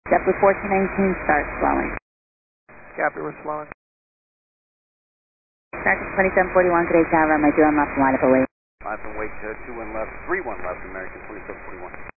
JetBlue 1419, start slowing. Copy, we're slowing. American 2741, good day, tower, runway 21 left, line up away. Line from wait, 21 left, 31 left, American 2741.